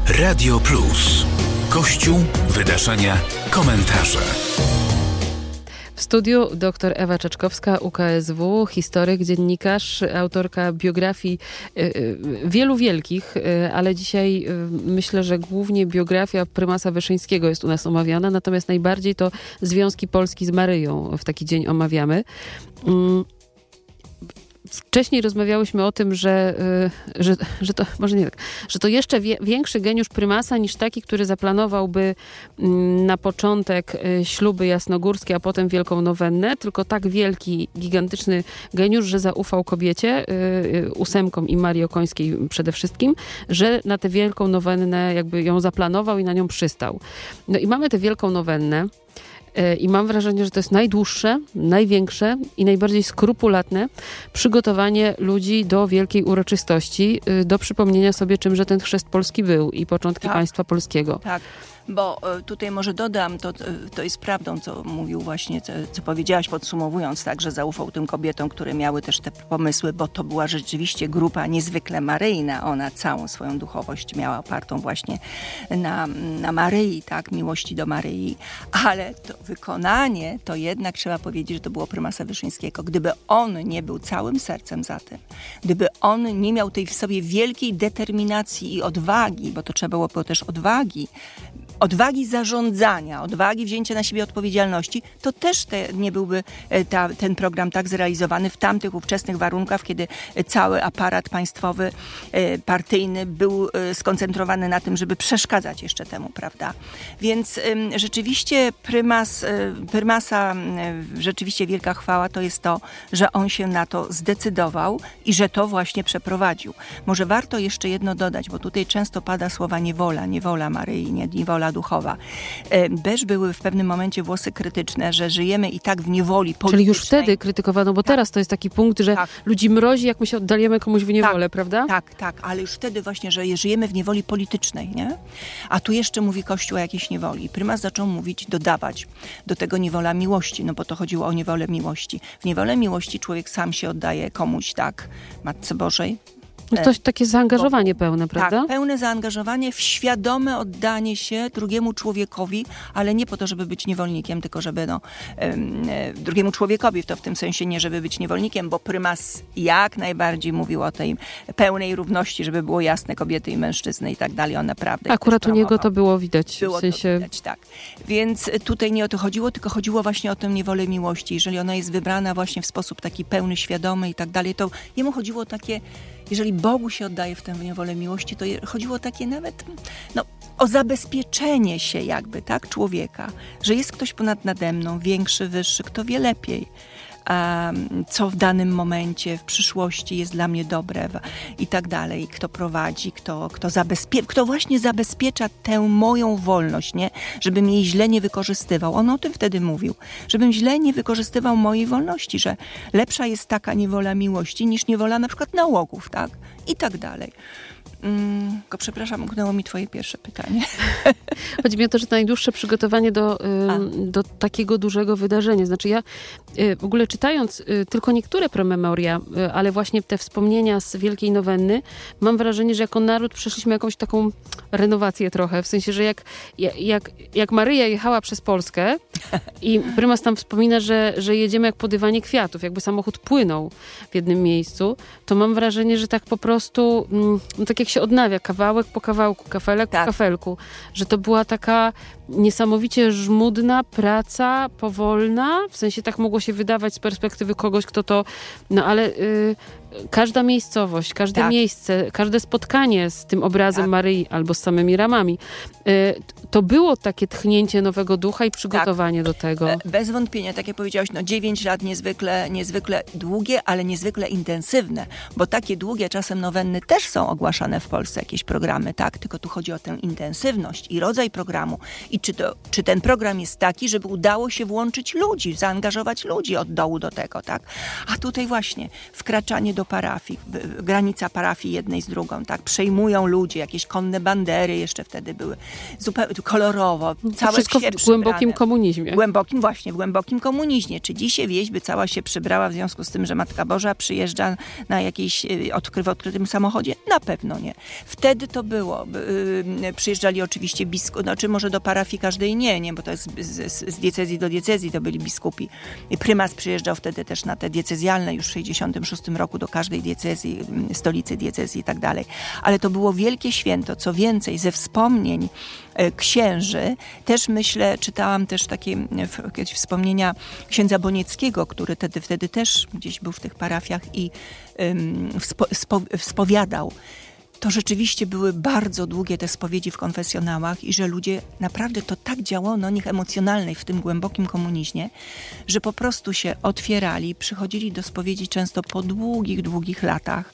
Radio Plus. Kościół, wydarzenia, komentarze. W studiu dr Ewa Czeczkowska, UKSW, historyk, dziennikarz, autorka biografii wielu wielkich, ale dzisiaj myślę, że głównie biografia prymasa Wyszyńskiego jest u nas omawiana, natomiast najbardziej to związki Polski z Maryją w taki dzień omawiamy. Wcześniej rozmawiałyśmy o tym, że to może nie tak, że to jeszcze większy geniusz prymasa niż taki, który zaplanowałby na początek śluby jasnogórskie, a potem wielką nowennę, tylko tak wielki, gigantyczny geniusz, że zaufał kobiecie, ósemkom i Marii Okońskiej przede wszystkim, że na tę wielką nowennę jakby ją zaplanował i na nią przystał. No i mamy tę wielką nowennę. I mam wrażenie, że to jest najdłuższe, największe i najbardziej skrupulatne przygotowanie ludzi do wielkiej uroczystości, do przypomnienia sobie, czymże ten chrzest polski był i początki państwa polskiego. Tak. Bo tutaj może dodam, to jest prawdą, co mówił właśnie, co powiedziałaś podsumowując, tak, że zaufał tym kobietom, które miały też te pomysły, bo to była rzeczywiście grupa niezwykle maryjna. Ona całą swoją duchowość miała opartą właśnie na Maryi, tak, miłości do Maryi. Ale to wykonanie, to jednak trzeba powiedzieć, że to było prymasa Wyszyńskiego. Gdyby on nie był całym sercem za tym, gdyby on nie miał tej w sobie wielkiej determinacji i odwagi, bo to trzeba było też odwagi zarządzania, odwagi wzięcia na siebie odpowiedzialności, to też nie byłby ten program tak zrealizowany w tamtych ówczesnych warunkach, kiedy cały aparat państwowy, partyjny był skoncentrowany na tym, żeby przeszkadzać jeszcze temu, prawda? Więc rzeczywiście prymasa, rzeczywiście wielka chwała to jest to, że on się na to zdecydował i że to właśnie przeprowadził. Może warto jeszcze jedno dodać, bo tutaj często pada słowa niewola Maryi, niewola duchowa. Też były w pewnym momencie głosy krytyczne, że żyjemy i tak w niewoli politycznej. Czyli już wtedy krytykowano, bo teraz to jest taki punkt, że ludzi mrozi, jak my się oddalimy komuś w niewolę, prawda? Tak, ale już wtedy właśnie, że żyjemy w niewoli politycznej, nie? A tu jeszcze mówi Kościół o jakiejś niewoli. Prymas zaczął dodawać do tego niewola miłości, no bo to chodziło o niewolę miłości. W niewolę miłości człowiek sam się oddaje komuś, tak, Matce Bożej. No to takie zaangażowanie pełne, prawda? Tak, pełne zaangażowanie, świadome oddanie się drugiemu człowiekowi, ale nie po to, żeby być niewolnikiem, tylko żeby drugiemu człowiekowi, to w tym sensie nie, żeby być niewolnikiem, bo prymas jak najbardziej mówił o tej pełnej równości, żeby było jasne, kobiety i mężczyzny i tak dalej, on naprawdę akurat u niego to było widać. Było w sensie... to widać, tak. Więc tutaj nie o to chodziło, tylko chodziło właśnie o tę niewolę miłości. Jeżeli ona jest wybrana właśnie w sposób taki pełny, świadomy i tak dalej, to jemu chodziło o takie, jeżeli Bogu się oddaje w tę niewolę miłości, to chodziło takie nawet o zabezpieczenie się jakby, tak, człowieka, że jest ktoś ponad nade mną, większy, wyższy, kto wie lepiej, co w danym momencie, w przyszłości jest dla mnie dobre i tak dalej, kto prowadzi, kto właśnie zabezpiecza tę moją wolność, nie? Żebym jej źle nie wykorzystywał. On o tym wtedy mówił, żebym źle nie wykorzystywał mojej wolności, że lepsza jest taka niewola miłości niż niewola na przykład nałogów, tak? I tak dalej. Tylko przepraszam, umknęło mi twoje pierwsze pytanie. Chodzi mi o to, że to najdłuższe przygotowanie do takiego dużego wydarzenia. Znaczy ja w ogóle czytając tylko niektóre promemoria, ale właśnie te wspomnienia z Wielkiej Nowenny, mam wrażenie, że jako naród przeszliśmy jakąś taką renowację trochę. W sensie, że jak Maryja jechała przez Polskę i prymas tam wspomina, że jedziemy jak po dywanie kwiatów, jakby samochód płynął w jednym miejscu, to mam wrażenie, że tak po prostu, tak jak się odnawia, kawałek po kawałku, kafelek po kafelku, że to była taka niesamowicie żmudna praca, powolna, w sensie tak mogło się wydawać z perspektywy kogoś, kto to, ale każda miejscowość, każde miejsce, każde spotkanie z tym obrazem Maryi albo z samymi ramami, to było takie tchnięcie nowego ducha i przygotowanie do tego. Bez wątpienia, tak jak powiedziałaś, 9 lat niezwykle długie, ale niezwykle intensywne, bo takie długie czasem nowenny też są ogłaszane w Polsce, jakieś programy, tak? Tylko tu chodzi o tę intensywność i rodzaj programu i czy ten program jest taki, żeby udało się włączyć ludzi, zaangażować ludzi od dołu do tego, tak? A tutaj właśnie wkraczanie do parafii, granica parafii jednej z drugą, tak? Przejmują ludzie, jakieś konne bandery jeszcze wtedy były, zupełnie kolorowo, całe wszystko wsie w głębokim komunizmie. W głębokim komunizmie. Czy dzisiaj wieś by cała się przybrała w związku z tym, że Matka Boża przyjeżdża na jakiejś odkrytym samochodzie? Na pewno nie. Wtedy to było. Przyjeżdżali oczywiście biskupi, znaczy może do parafii każdej nie, bo to jest z diecezji do diecezji to byli biskupi. I prymas przyjeżdżał wtedy też na te diecezjalne już w 1966 roku do każdej diecezji, stolicy diecezji i tak dalej. Ale to było wielkie święto. Co więcej, ze wspomnień księży, też myślę, czytałam też takie jakieś wspomnienia księdza Bonieckiego, który wtedy też gdzieś był w tych parafiach i spowiadał. To rzeczywiście były bardzo długie te spowiedzi w konfesjonałach i że ludzie naprawdę to tak działało na nich emocjonalnej w tym głębokim komunizmie, że po prostu się otwierali, przychodzili do spowiedzi często po długich latach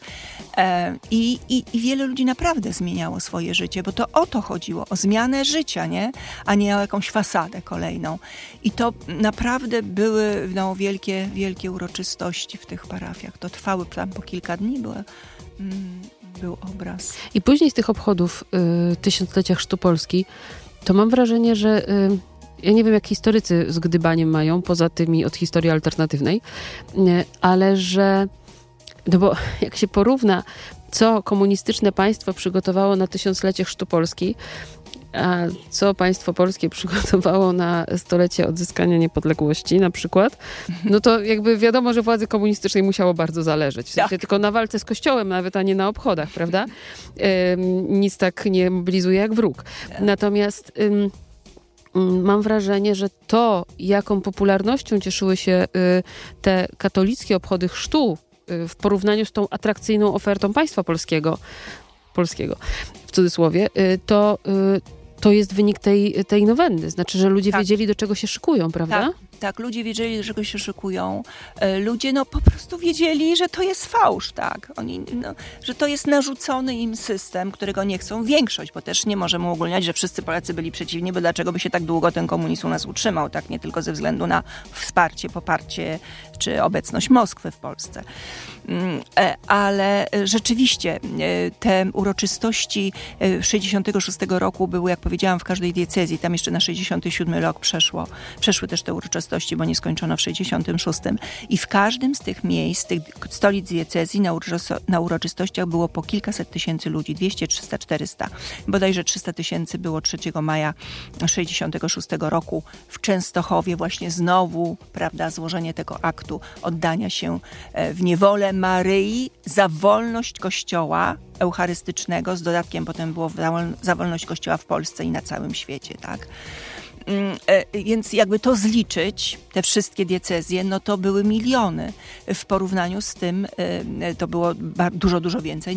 i wiele ludzi naprawdę zmieniało swoje życie, bo to o to chodziło, o zmianę życia, nie? A nie o jakąś fasadę kolejną. I to naprawdę były wielkie uroczystości w tych parafiach. To trwały tam po kilka dni, był obraz. I później z tych obchodów tysiąclecia chrztu Polski, to mam wrażenie, że ja nie wiem, jak historycy z gdybaniem mają, poza tymi od historii alternatywnej, ale że, no bo jak się porówna, co komunistyczne państwo przygotowało na tysiąclecie chrztu Polski, a co państwo polskie przygotowało na stolecie odzyskania niepodległości na przykład, no to jakby wiadomo, że władzy komunistycznej musiało bardzo zależeć. W sensie tylko na walce z Kościołem nawet, a nie na obchodach, prawda? Nic tak nie mobilizuje jak wróg. Natomiast mam wrażenie, że to, jaką popularnością cieszyły się te katolickie obchody chrztu w porównaniu z tą atrakcyjną ofertą państwa polskiego, w cudzysłowie, to jest wynik tej nowenny. Znaczy, że ludzie wiedzieli, do czego się szykują, prawda? Tak, ludzie wiedzieli, do czego się szykują. Ludzie po prostu wiedzieli, że to jest fałsz, tak. Że to jest narzucony im system, którego nie chcą. Większość, bo też nie możemy uogólniać, że wszyscy Polacy byli przeciwni, bo dlaczego by się tak długo ten komunizm u nas utrzymał, tak? Nie tylko ze względu na wsparcie, poparcie czy obecność Moskwy w Polsce. Ale rzeczywiście te uroczystości 66 roku były, jak powiedziałam, w każdej diecezji. Tam jeszcze na 67 rok przeszły też te uroczystości, bo nie skończono w 66. I w każdym z tych miejsc, tych stolic diecezji na uroczystościach było po kilkaset tysięcy ludzi, 200, 300, 400. Bodajże 300 tysięcy było 3 maja 66 roku w Częstochowie właśnie znowu, prawda, złożenie tego aktu oddania się w niewolę Maryi za wolność Kościoła eucharystycznego, z dodatkiem potem było za wolność Kościoła w Polsce i na całym świecie, tak? Więc jakby to zliczyć, te wszystkie diecezje, no to były miliony. W porównaniu z tym to było dużo więcej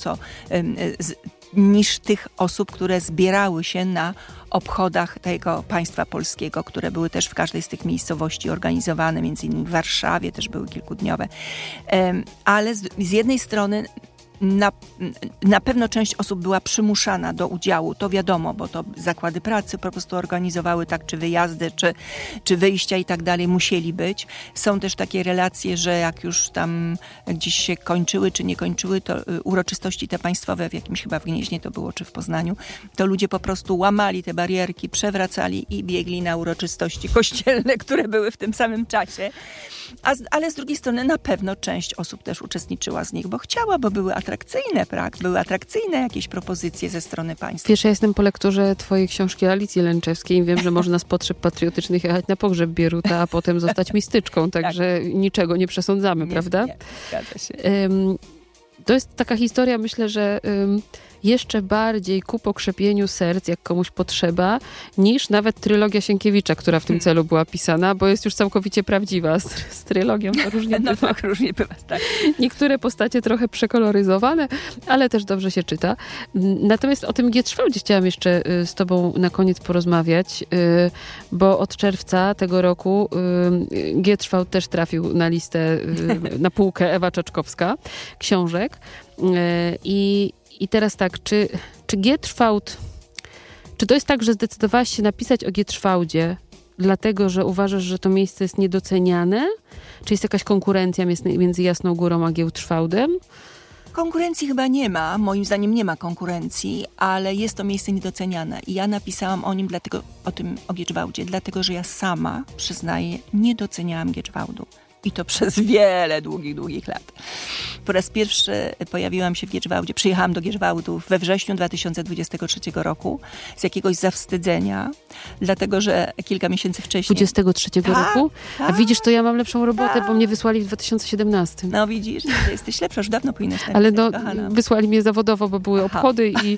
niż tych osób, które zbierały się na obchodach tego państwa polskiego, które były też w każdej z tych miejscowości organizowane, między innymi w Warszawie też były kilkudniowe. Ale z jednej strony na pewno część osób była przymuszana do udziału, to wiadomo, bo to zakłady pracy po prostu organizowały tak, czy wyjazdy, czy wyjścia i tak dalej musieli być. Są też takie relacje, że jak już tam gdzieś się kończyły, czy nie kończyły, to uroczystości te państwowe, w jakimś chyba w Gnieźnie to było, czy w Poznaniu, to ludzie po prostu łamali te barierki, przewracali i biegli na uroczystości kościelne, które były w tym samym czasie. Ale z drugiej strony na pewno część osób też uczestniczyła z nich, bo chciała, bo były atrakcyjne, tak? Były atrakcyjne jakieś propozycje ze strony państwa. Wiesz, ja jestem po lekturze twojej książki Alicji Lęczewskiej. Wiem, że można z potrzeb patriotycznych jechać na pogrzeb Bieruta, a potem zostać mistyczką, także niczego nie przesądzamy, prawda? Nie, zgadza się. To jest taka historia, myślę, że jeszcze bardziej ku pokrzepieniu serc, jak komuś potrzeba, niż nawet trylogia Sienkiewicza, która w tym celu była pisana, bo jest już całkowicie prawdziwa. Z trylogią to różnie bywa. Tak, różnie bywa, tak. Niektóre postacie trochę przekoloryzowane, ale też dobrze się czyta. Natomiast o tym Gierczwałdzie chciałam jeszcze z tobą na koniec porozmawiać, bo od czerwca tego roku Gierczwałd też trafił na listę, na półkę Ewa Czaczkowska książek. I teraz tak, czy Gierczwałd, czy to jest tak, że zdecydowałaś się napisać o Gierczwałdzie dlatego, że uważasz, że to miejsce jest niedoceniane? Czy jest jakaś konkurencja między Jasną Górą a Giertrzwałdem? Konkurencji chyba nie ma, moim zdaniem nie ma konkurencji, ale jest to miejsce niedoceniane i ja napisałam o Gierczwałdzie, dlatego że ja sama, przyznaję, nie doceniałam Gierczwałdu. I to przez wiele długich lat. Po raz pierwszy pojawiłam się w Gierczwałdzie, przyjechałam do Gierczwałdu we wrześniu 2023 roku z jakiegoś zawstydzenia, dlatego że kilka miesięcy wcześniej... 23 roku? A widzisz, to ja mam lepszą robotę, bo mnie wysłali w 2017. No widzisz, że jesteś lepsza, już dawno powinnaś napisać, ale no, kochana. wysłali mnie zawodowo, bo były obchody i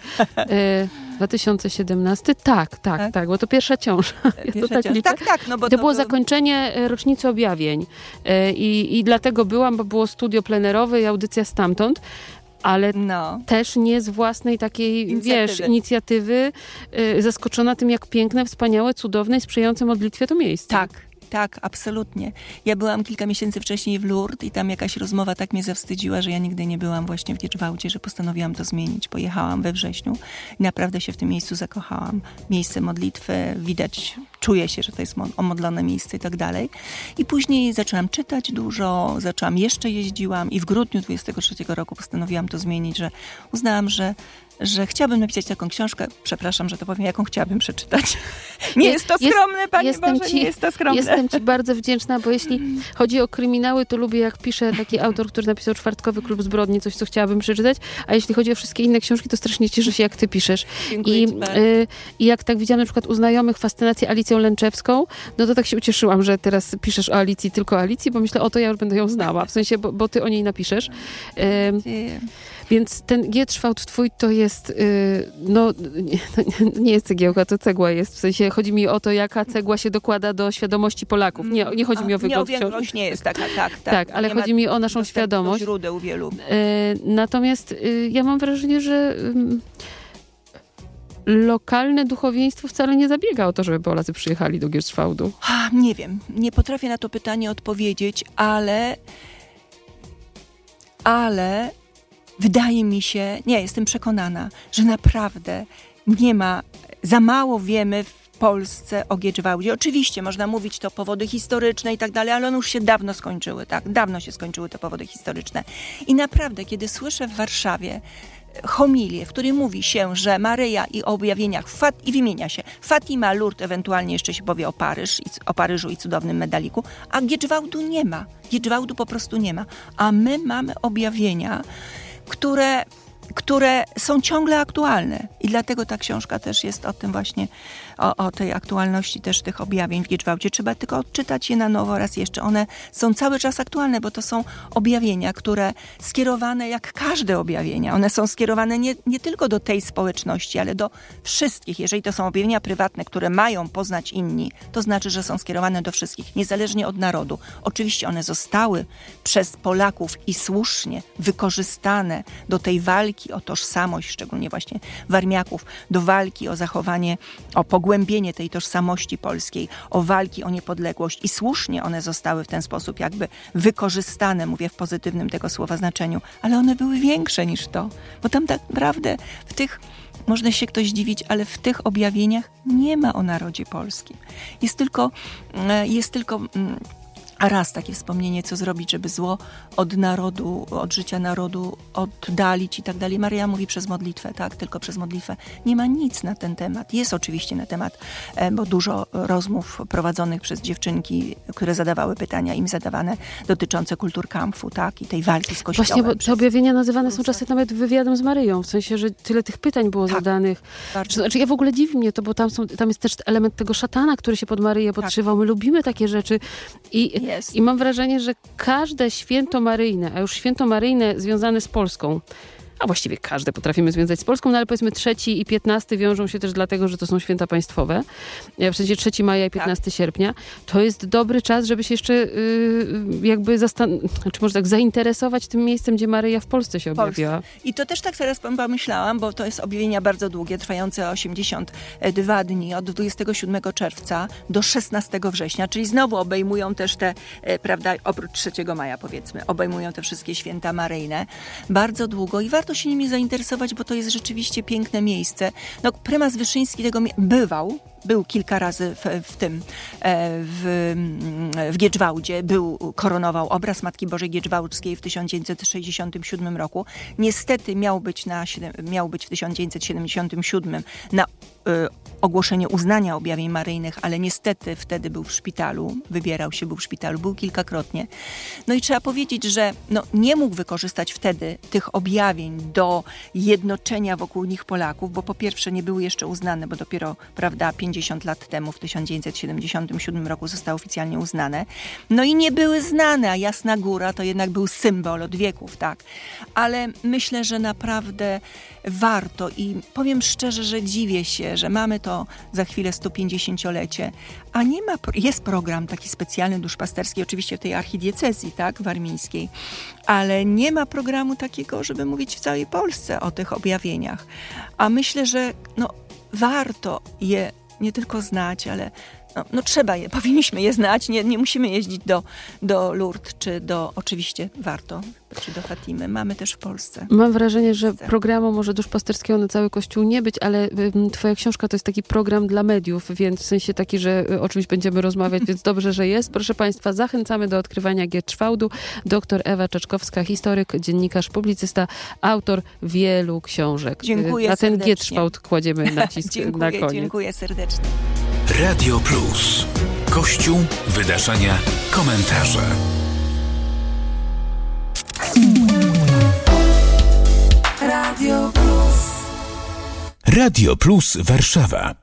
2017, tak, bo to pierwsza ciąża. Tak, no bo to było zakończenie rocznicy objawień. I dlatego byłam, bo było studio plenerowe i audycja stamtąd, ale też nie z własnej takiej, inicjatywy, zaskoczona tym, jak piękne, wspaniałe, cudowne i sprzyjające modlitwie to miejsce. Tak, absolutnie. Ja byłam kilka miesięcy wcześniej w Lourdes i tam jakaś rozmowa tak mnie zawstydziła, że ja nigdy nie byłam właśnie w Gierczwałdzie, że postanowiłam to zmienić. Pojechałam we wrześniu i naprawdę się w tym miejscu zakochałam. Miejsce modlitwy, widać, czuję się, że to jest omodlone miejsce i tak dalej. I później zaczęłam czytać dużo, jeździłam i w grudniu 23 roku postanowiłam to zmienić, że uznałam, że chciałabym napisać taką książkę, przepraszam, że to powiem, jaką chciałabym przeczytać. Nie jest to skromne, Panie Boże, nie jest to skromne. Jestem Ci bardzo wdzięczna, bo jeśli chodzi o kryminały, to lubię, jak pisze taki autor, który napisał Czwartkowy Klub Zbrodni, coś, co chciałabym przeczytać, a jeśli chodzi o wszystkie inne książki, to strasznie cieszę się, jak Ty piszesz. I jak tak widziałam na przykład u znajomych fascynację Alicją Lęczewską, no to tak się ucieszyłam, że teraz piszesz o Alicji, tylko o Alicji, bo myślę, to ja już będę ją znała, w sensie, bo Ty o niej napiszesz. Więc ten Gierczwałd twój to jest, nie jest cegiełka, to cegła jest. W sensie chodzi mi o to, jaka cegła się dokłada do świadomości Polaków. Nie chodzi mi o wygląd książki. Większość nie jest taka, tak, ale chodzi mi o naszą świadomość. Źródeł wielu. Natomiast ja mam wrażenie, że lokalne duchowieństwo wcale nie zabiega o to, żeby Polacy przyjechali do Gierczwałdu. Nie wiem, nie potrafię na to pytanie odpowiedzieć, ale wydaje mi się, jestem przekonana, że naprawdę za mało wiemy w Polsce o Gierczwałdzie. Oczywiście można mówić to powody historyczne i tak dalej, ale one już się dawno skończyły, tak? Dawno się skończyły te powody historyczne. I naprawdę, kiedy słyszę w Warszawie homilię, w której mówi się, że Maryja i o objawieniach i wymienia się Fatima, Lourdes, ewentualnie jeszcze się powie o Paryżu i cudownym medaliku, a Gierczwałdu nie ma. Gierczwałdu po prostu nie ma. A my mamy objawienia, które są ciągle aktualne. I dlatego ta książka też jest o tym właśnie, o tej aktualności też tych objawień w Gierczwałdzie. Trzeba tylko odczytać je na nowo raz jeszcze. One są cały czas aktualne, bo to są objawienia, które skierowane jak każde objawienia. One są skierowane nie tylko do tej społeczności, ale do wszystkich. Jeżeli to są objawienia prywatne, które mają poznać inni, to znaczy, że są skierowane do wszystkich, niezależnie od narodu. Oczywiście one zostały przez Polaków i słusznie wykorzystane do tej walki o tożsamość, szczególnie właśnie Warmiaków, do walki o zachowanie, o pogłębienie tej tożsamości polskiej, o walki o niepodległość i słusznie one zostały w ten sposób jakby wykorzystane, mówię w pozytywnym tego słowa znaczeniu, ale one były większe niż to, bo tam tak naprawdę w tych, można się ktoś dziwić, ale w tych objawieniach nie ma o narodzie polskim. Jest tylko raz takie wspomnienie, co zrobić, żeby zło od narodu, od życia narodu oddalić i tak dalej. Maryja mówi przez modlitwę, tak, tylko przez modlitwę. Nie ma nic na ten temat. Jest oczywiście na temat, bo dużo rozmów prowadzonych przez dziewczynki, które zadawały pytania im zadawane dotyczące kulturkampfu, tak, i tej walki z Kościołem. Właśnie, bo te objawienia nazywane są czasem nawet wywiadem z Maryją, w sensie, że tyle tych pytań było zadanych. Znaczy, ja w ogóle dziwi mnie to, bo tam jest też element tego szatana, który się pod Maryję podszywał. My lubimy takie rzeczy i mam wrażenie, że każde święto maryjne, a już święto maryjne związane z Polską, a właściwie każde potrafimy związać z Polską, no ale powiedzmy 3 i 15 wiążą się też dlatego, że to są święta państwowe. W sensie 3 maja i 15 sierpnia. To jest dobry czas, żeby się jeszcze jakby zainteresować tym miejscem, gdzie Maryja w Polsce się objawiła. I to też tak teraz pomyślałam, bo to jest objawienia bardzo długie, trwające 82 dni, od 27 czerwca do 16 września, czyli znowu obejmują też te, prawda, oprócz 3 maja powiedzmy, obejmują te wszystkie święta maryjne. Bardzo długo i warto warto się nimi zainteresować, bo to jest rzeczywiście piękne miejsce. No, prymas Wyszyński był kilka razy w Giedżwałdzie, koronował obraz Matki Bożej Giedżwałdzkiej w 1967 roku. Niestety miał być w 1977 na ogłoszenie uznania objawień maryjnych, ale niestety wtedy był w szpitalu, był w szpitalu, był kilkakrotnie. No i trzeba powiedzieć, że nie mógł wykorzystać wtedy tych objawień do jednoczenia wokół nich Polaków, bo po pierwsze nie były jeszcze uznane, bo dopiero, 50 lat temu, w 1977 roku zostały oficjalnie uznane. No i nie były znane, a Jasna Góra to jednak był symbol od wieków, tak. Ale myślę, że naprawdę warto i powiem szczerze, że dziwię się, że mamy to za chwilę 150-lecie, a jest program taki specjalny duszpasterski, oczywiście w tej archidiecezji, tak, warmińskiej, ale nie ma programu takiego, żeby mówić w całej Polsce o tych objawieniach. A myślę, że warto je nie tylko znać, ale powinniśmy je znać, nie musimy jeździć do Lourdes, oczywiście warto, czy do Fatimy. Mamy też w Polsce. Mam wrażenie, że programu może duszpasterskiego na cały Kościół nie być, ale twoja książka to jest taki program dla mediów, więc w sensie taki, że o czymś będziemy rozmawiać, więc dobrze, że jest. Proszę Państwa, zachęcamy do odkrywania Giedżwałdu. Dr Ewa Czeczkowska, historyk, dziennikarz, publicysta, autor wielu książek. Dziękuję Na ten serdecznie. Giedżwałd kładziemy nacisk na koniec. Dziękuję serdecznie. Radio Plus. Kościół, wydarzenia, komentarze. Radio Plus Warszawa.